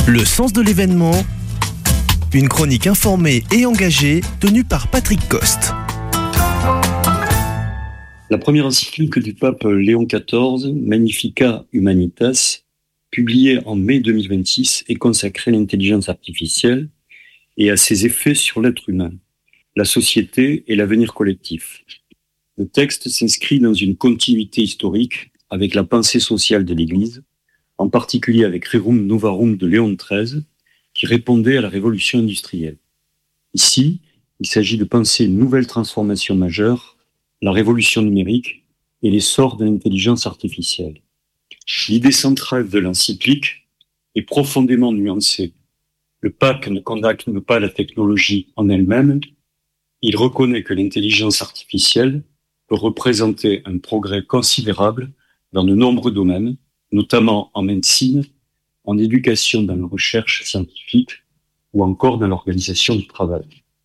Le sens de l'événement, une chronique informée et engagée tenue par Patrick Coste. La première encyclique du pape Léon XIV, Magnificat Humanitas, publiée en mai 2026, est consacrée à l'intelligence artificielle et à ses effets sur l'être humain, la société et l'avenir collectif. Le texte s'inscrit dans une continuité historique avec la pensée sociale de l'Église, en particulier avec Rerum Novarum de Léon XIII, qui répondait à la révolution industrielle. Ici, il s'agit de penser une nouvelle transformation majeure, la révolution numérique et l'essor de l'intelligence artificielle. L'idée centrale de l'encyclique est profondément nuancée. Le pape ne condamne pas la technologie en elle-même, il reconnaît que l'intelligence artificielle peut représenter un progrès considérable dans de nombreux domaines, notamment en médecine, en éducation dans la recherche scientifique ou encore dans l'organisation du travail.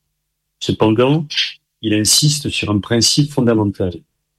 Cependant, il insiste sur un principe fondamental.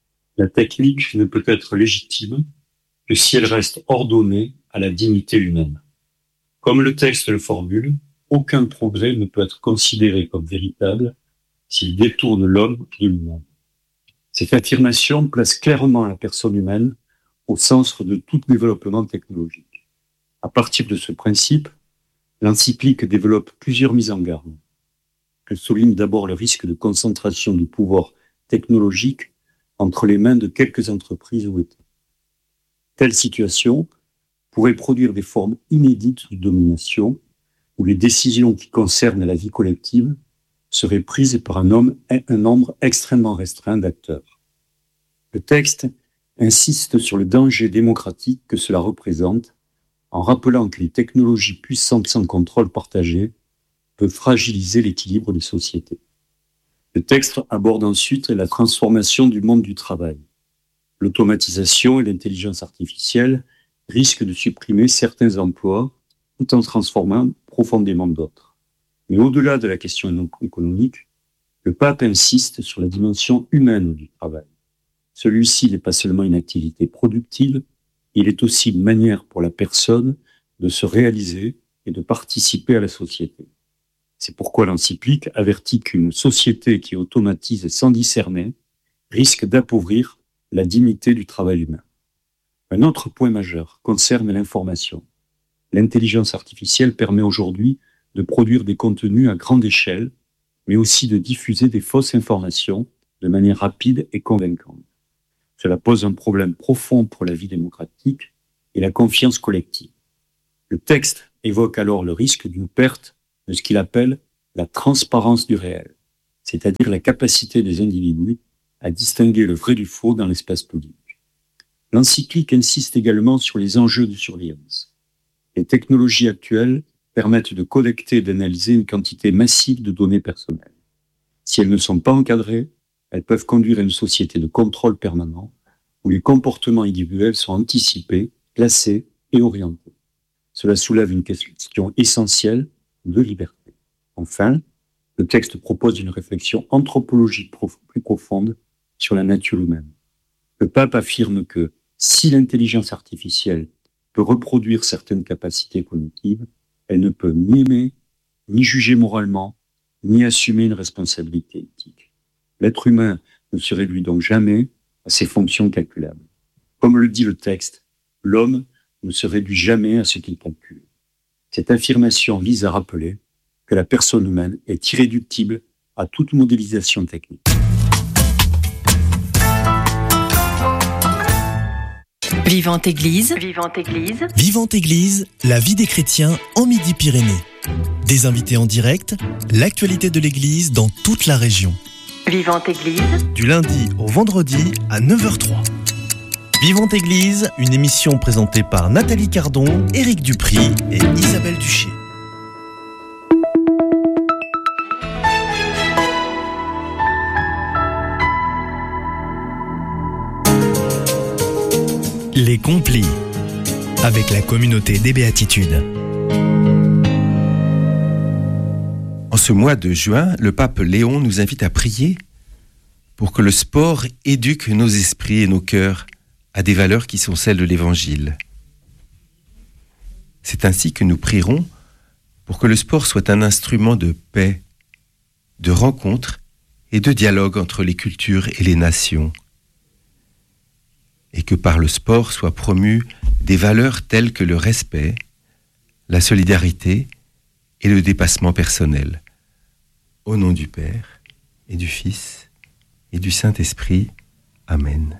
La technique ne peut être légitime que si elle reste ordonnée à la dignité humaine. Comme le texte le formule, aucun progrès ne peut être considéré comme véritable s'il détourne l'homme de lui-même. Cette affirmation place clairement la personne humaine au centre de tout développement technologique. À partir de ce principe, l'encyclique développe plusieurs mises en garde. Elle souligne d'abord le risque de concentration du pouvoir technologique entre les mains de quelques entreprises ou États. Telle situation pourrait produire des formes inédites de domination où les décisions qui concernent la vie collective seraient prises par un nombre extrêmement restreint d'acteurs. Le texte insiste sur le danger démocratique que cela représente en rappelant que les technologies puissantes sans contrôle partagé peuvent fragiliser l'équilibre des sociétés. Le texte aborde ensuite la transformation du monde du travail. L'automatisation et l'intelligence artificielle risquent de supprimer certains emplois tout en transformant profondément d'autres. Mais au-delà de la question économique, le pape insiste sur la dimension humaine du travail. Celui-ci n'est pas seulement une activité productive, il est aussi une manière pour la personne de se réaliser et de participer à la société. C'est pourquoi l'encyclique avertit qu'une société qui automatise sans discerner risque d'appauvrir la dignité du travail humain. Un autre point majeur concerne l'information. L'intelligence artificielle permet aujourd'hui de produire des contenus à grande échelle, mais aussi de diffuser des fausses informations de manière rapide et convaincante. Cela pose un problème profond pour la vie démocratique et la confiance collective. Le texte évoque alors le risque d'une perte de ce qu'il appelle la transparence du réel, c'est-à-dire la capacité des individus à distinguer le vrai du faux dans l'espace public. L'encyclique insiste également sur les enjeux de surveillance. Les technologies actuelles permettent de collecter et d'analyser une quantité massive de données personnelles. Si elles ne sont pas encadrées, elles peuvent conduire à une société de contrôle permanent où les comportements individuels sont anticipés, classés et orientés. Cela soulève une question essentielle de liberté. Enfin, le texte propose une réflexion anthropologique plus profonde sur la nature humaine. Le pape affirme que si l'intelligence artificielle peut reproduire certaines capacités cognitives, elle ne peut ni aimer, ni juger moralement, ni assumer une responsabilité éthique. L'être humain ne se réduit donc jamais à ses fonctions calculables. Comme le dit le texte, l'homme ne se réduit jamais à ce qu'il calcule. Cette affirmation vise à rappeler que la personne humaine est irréductible à toute modélisation technique. Vivante Église. Vivante Église, la vie des chrétiens en Midi-Pyrénées. Des invités en direct, l'actualité de l'Église dans toute la région. Vivante Église. Du lundi au vendredi à 9h03. Vivante Église, une émission présentée par Nathalie Cardon, Éric Dupry et Isabelle Duché. Les Complis, avec la communauté des Béatitudes. En ce mois de juin, le pape Léon nous invite à prier pour que le sport éduque nos esprits et nos cœurs à des valeurs qui sont celles de l'Évangile. C'est ainsi que nous prierons pour que le sport soit un instrument de paix, de rencontre et de dialogue entre les cultures et les nations. Et que par le sport soient promues des valeurs telles que le respect, la solidarité et le dépassement personnel. Au nom du Père et du Fils et du Saint-Esprit. Amen.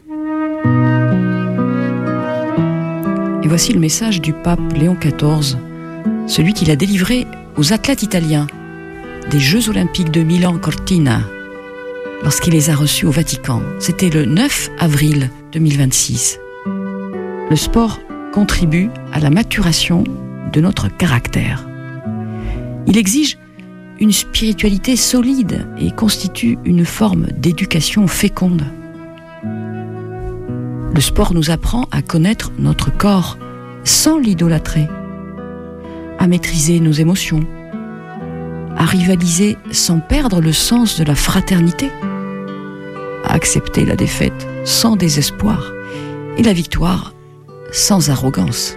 Et voici le message du pape Léon XIV, celui qu'il a délivré aux athlètes italiens des Jeux Olympiques de Milan-Cortina, lorsqu'il les a reçus au Vatican. C'était le 9 avril 2026. Le sport contribue à la maturation de notre caractère. Il exige une spiritualité solide et constitue une forme d'éducation féconde. Le sport nous apprend à connaître notre corps sans l'idolâtrer, à maîtriser nos émotions, à rivaliser sans perdre le sens de la fraternité, à accepter la défaite sans désespoir et la victoire sans arrogance.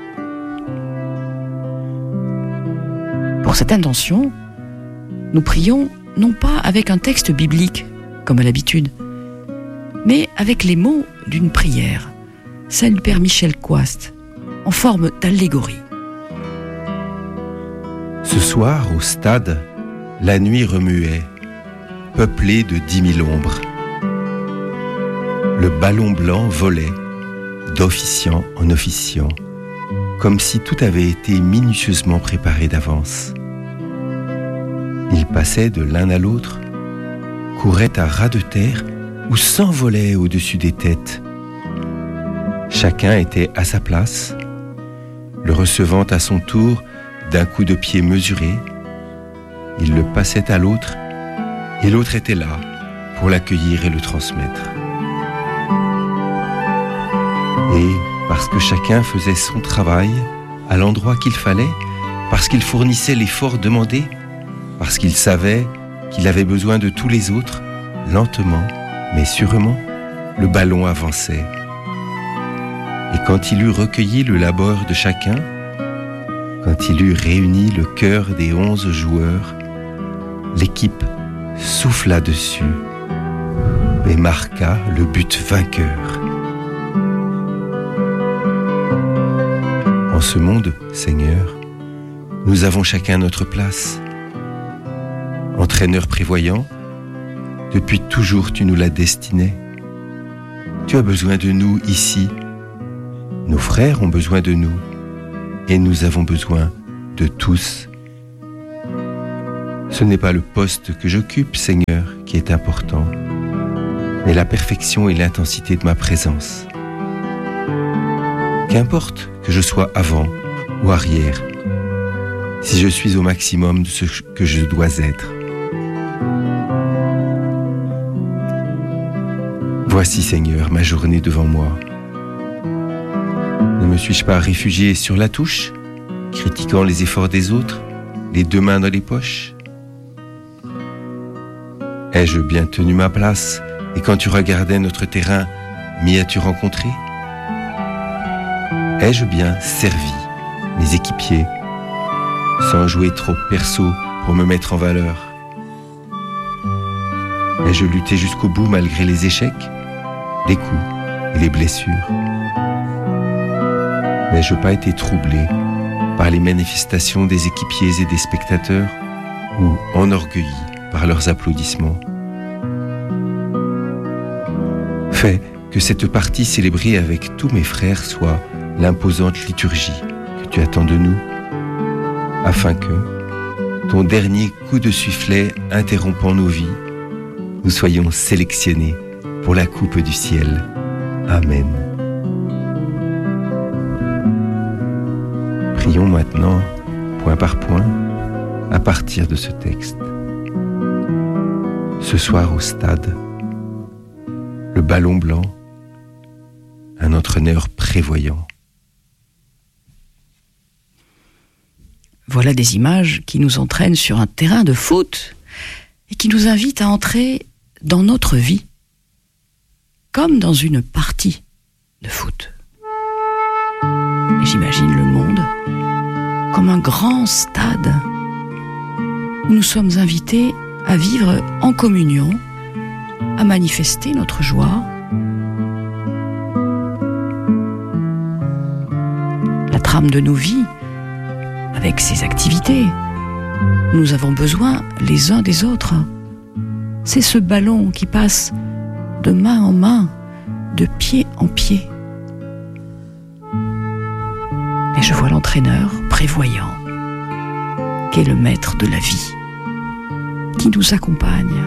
Pour cette intention, nous prions non pas avec un texte biblique, comme à l'habitude, mais avec les mots d'une prière, celle du Père Michel Coast, en forme d'allégorie. Ce soir, au stade, la nuit remuait, peuplée de 10 000 ombres. Le ballon blanc volait, d'officiant en officiant, comme si tout avait été minutieusement préparé d'avance. Il passait de l'un à l'autre, courait à ras de terre ou s'envolait au-dessus des têtes. Chacun était à sa place, le recevant à son tour d'un coup de pied mesuré. Il le passait à l'autre, et l'autre était là pour l'accueillir et le transmettre. Et parce que chacun faisait son travail à l'endroit qu'il fallait, parce qu'il fournissait l'effort demandé, parce qu'il savait qu'il avait besoin de tous les autres, lentement, mais sûrement, le ballon avançait. Et quand il eut recueilli le labeur de chacun, quand il eut réuni le cœur des 11 joueurs, l'équipe souffla dessus et marqua le but vainqueur. En ce monde, Seigneur, nous avons chacun notre place. Entraîneur prévoyant, depuis toujours tu nous l'as destiné. Tu as besoin de nous ici. Nos frères ont besoin de nous. Et nous avons besoin de tous. Ce n'est pas le poste que j'occupe, Seigneur, qui est important, mais la perfection et l'intensité de ma présence. Qu'importe que je sois avant ou arrière, si je suis au maximum de ce que je dois être. Voici, Seigneur, ma journée devant moi. Ne me suis-je pas réfugié sur la touche, critiquant les efforts des autres, les deux mains dans les poches? Ai-je bien tenu ma place, et quand tu regardais notre terrain, m'y as-tu rencontré? Ai-je bien servi mes équipiers, sans jouer trop perso pour me mettre en valeur? Ai-je lutté jusqu'au bout malgré les échecs, les coups et les blessures? N'ai-je pas été troublé par les manifestations des équipiers et des spectateurs ou enorgueilli par leurs applaudissements? Fais que cette partie célébrée avec tous mes frères soit l'imposante liturgie que tu attends de nous, afin que, ton dernier coup de sifflet interrompant nos vies, nous soyons sélectionnés pour la coupe du ciel. Amen. Prions maintenant, point par point, à partir de ce texte. Ce soir au stade, le ballon blanc, un entraîneur prévoyant. Voilà des images qui nous entraînent sur un terrain de foot et qui nous invitent à entrer dans notre vie, comme dans une partie de foot. Et j'imagine le monde comme un grand stade où nous sommes invités à vivre en communion, à manifester notre joie. La trame de nos vies, avec ses activités, nous avons besoin les uns des autres. C'est ce ballon qui passe de main en main, de pied en pied. Et je vois l'entraîneur prévoyant, qu'est le maître de la vie, qui nous accompagne.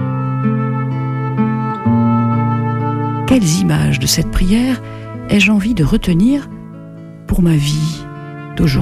Quelles images de cette prière ai-je envie de retenir pour ma vie d'aujourd'hui ?